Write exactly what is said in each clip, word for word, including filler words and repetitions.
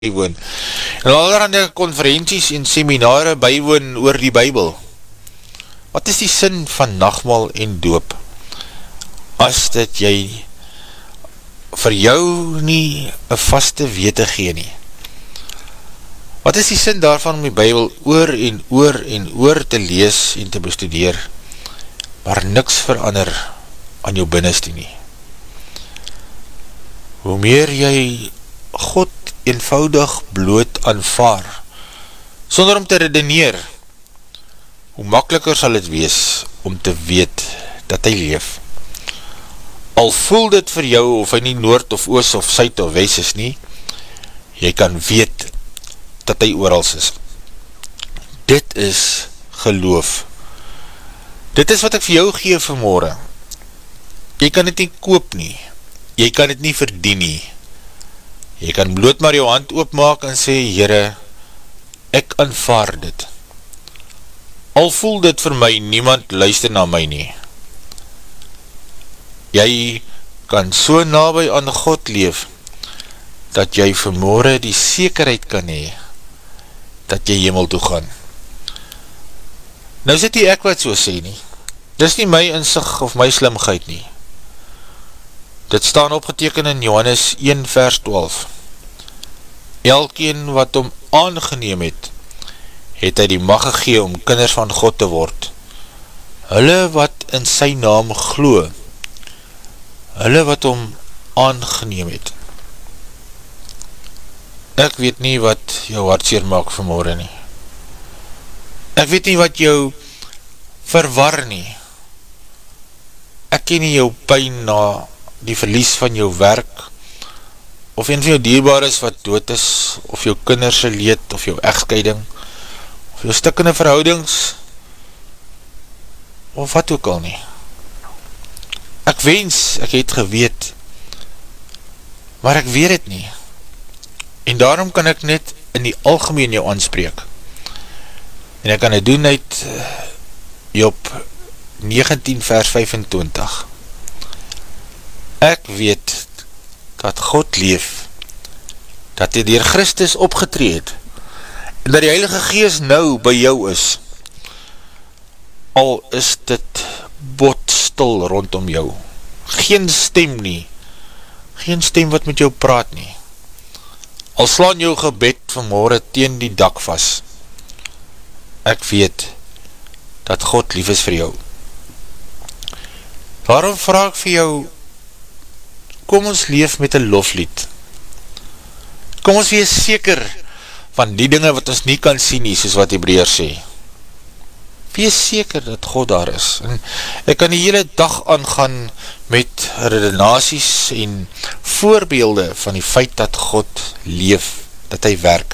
bywoon. En allerhande konferenties en seminare bywoon oor die Bybel. Wat is die sin van nagmaal en doop? As dit jy vir jou nie een vaste wete gee nie. Wat is die sin daarvan om die Bybel oor en oor en oor te lees en te bestudeer, maar niks verander aan jou binneste nie? Hoe meer jy God eenvoudig bloot aanvaar, sonder om te redeneer, hoe makkeliker sal het wees om te weet dat hy leef. Al voel dit vir jou of hy nie noord of oos of suid of wes is nie, jy kan weet dat hy oorals is. Dit is geloof. Dit is wat ek vir jou gee vanmorgen. Jy kan dit nie koop nie, jy kan dit nie verdien nie. Jy kan bloot maar jou hand oopmaak en sê, Here, ek aanvaar dit. Al voel dit vir my, niemand luister na my nie. Jy kan so naby aan God leef, dat jy vanmorgen die sekerheid kan hee, dat jy hemel toe gaan. Nou sit die ek wat so sê nie. Dis nie my insig of my slimheid nie. Dit staan opgeteken in Johannes een vers twaalf. Elkeen wat hom aangeneem het, het hy die mag gegee om kinders van God te word. Hulle wat in sy naam glo, hulle wat hom aangeneem het. Ek weet nie wat jou hartseer maak vanmorgen nie. Ek weet nie wat jou verwar nie. Ek ken nie jou pyn na die verlies van jou werk, of een van jou dierbares wat dood is, of jou kinderse leed, of jou egskeiding, of jou stikkende verhoudings, of wat ook al nie. Ek wens, ek het geweet, maar ek weet het nie. En daarom kan ek net in die algemeen jou aanspreek. En ek kan het doen uit Job negentien vers vyfentwintig. Ek weet dat God leef, dat hy deur Christus opgetree het, en dat die Heilige Gees nou by jou is, al is dit botstil rondom jou. Geen stem nie, geen stem wat met jou praat nie. Al slaan jou gebed vanmorgen teen die dak vas. Ek weet dat God lief is vir jou. Daarom vraag ek vir jou, kom ons leef met een loflied. Kom ons wees seker van die dinge wat ons nie kan sien nie, soos wat Hebreërs sê. Wees seker dat God daar is. En ek kan die hele dag aangaan met redenaties en voorbeelde van die feit dat God leef, dat hy werk.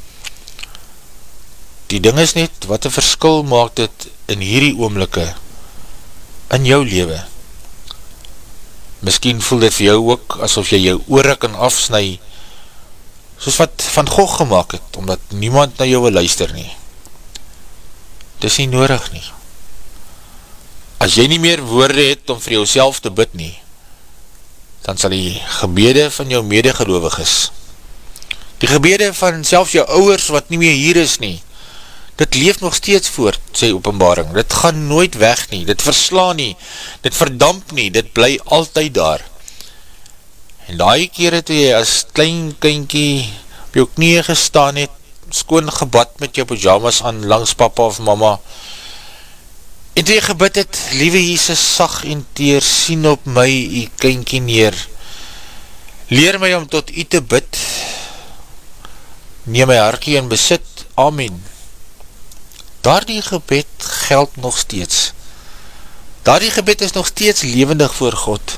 Die ding is net, wat een verskil maak dit in hierdie oomblikke in jou lewe. Miskien voel dit vir jou ook asof jy jou ore kan afsny, soos wat Van Gogh gemaak het, omdat niemand na jou wil luister nie. Dis nie nodig nie. As jy nie meer woorde het om vir jouself te bid nie, dan sal die gebede van jou medegelowiges, die gebede van selfs jou ouers wat nie meer hier is nie, dit leef nog steeds voort, sê Openbaring. Dit gaan nooit weg nie, dit verslaan nie, dit verdamp nie, dit bly altyd daar. En daai kere toe jy as klein kindjie op jou knieë gestaan het, skoon gebad met jou pyjamas aan langs papa of mama, en toe jy gebid het, liewe Jesus, sag en teer, sien op my, die kindjie neer. Leer my om tot u te bid, neem my hartjie in besit, amen. Daardie gebed geld nog steeds. Daardie gebed is nog steeds levendig voor God.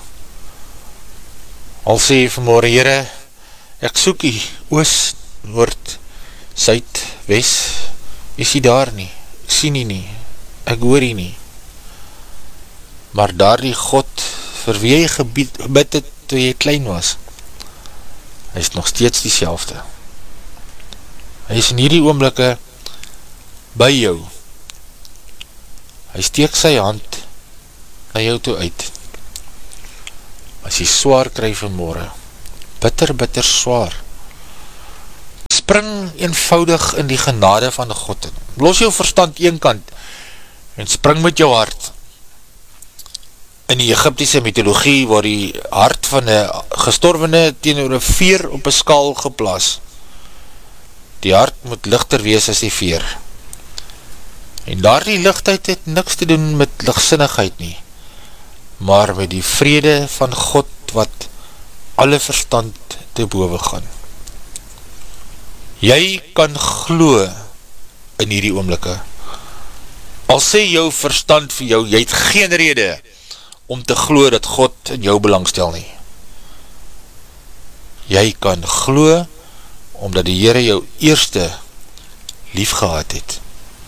Al sê vanmorgen, Here, ek soek u, oos, noord, suid, wes, is u daar nie, ek sien u nie, ek hoor u nie. Maar daardie God, vir wie jy gebid het, toe jy klein was, hy is nog steeds dieselfde. Hy is in hierdie oomblikke by jou. Hy steek sy hand na jou toe uit. As jy swaar kry vanmorgen, bitter, bitter swaar, spring eenvoudig in die genade van God in. Los jou verstand een kant, en spring met jou hart. In die Egyptiese mythologie waar die hart van een gestorvene teenoor een veer op een skaal geplaas. Die hart moet lichter wees as die veer. En daar die lichtheid het niks te doen met ligsinnigheid nie, maar met die vrede van God wat alle verstand te boven gaan. Jy kan glo in hierdie oomblikke. Al sê jou verstand vir jou, jy het geen rede om te glo dat God in jou belangstel nie. Jy kan glo omdat die Here jou eerste lief gehad het.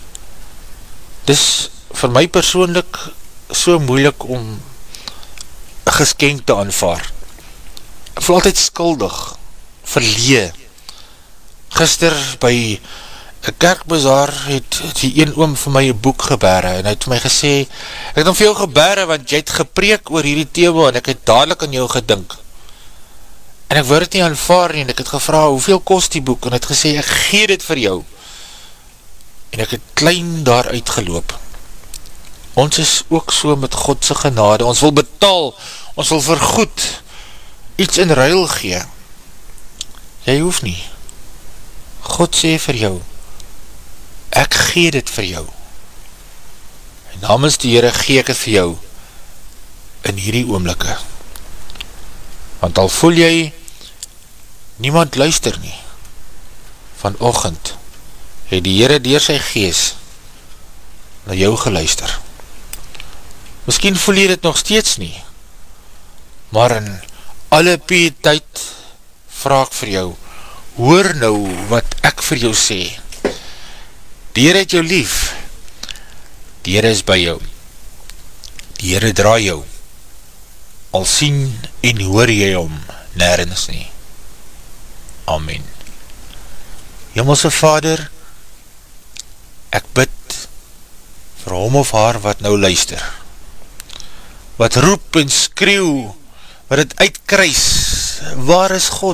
Dis vir my persoonlik so moeilik om een geskenk te aanvaar. Ek voel altyd skuldig, verlee. Gister by een kerkbazaar het die een oom vir my een boek gebere en hy het vir my gesê, ek het om vir jou gebere want jy het gepreek oor hierdie thema en ek het dadelijk aan jou gedink. En ek word het nie aanvaar nie en ek het gevra, hoeveel kost die boek? En het gesê, ek gee dit vir jou. En ek het klein daar uitgeloop. Ons is ook so met Godse genade, ons wil betaal, ons wil vergoed, iets in ruil gee. Jy hoef nie. God sê vir jou, ek gee dit vir jou. En namens die Here gee ek het vir jou in hierdie oomblikke. Want al voel jy, niemand luister nie. Vanoggend het die Here deur sy gees na jou geluister. Miskien voel jy dit nog steeds nie, maar in alle pietheid vraag ek vir jou, hoor nou wat ek vir jou sê. Die Here het jou lief, die Here is by jou, die Here draai jou, al sien en hoor jy hom nergens nie. Amen. Hemelse Vader, ek bid vir hom of haar wat nou luister, wat roep en skreeuw, wat het uitkruis, waar is God?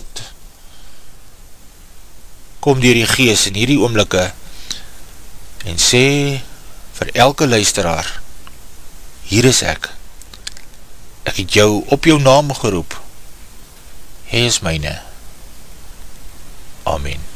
Kom deur die Gees in hierdie oomblikke en sê vir elke luisteraar, hier is ek, ek het jou op jou naam geroep, hy is myne. Amen.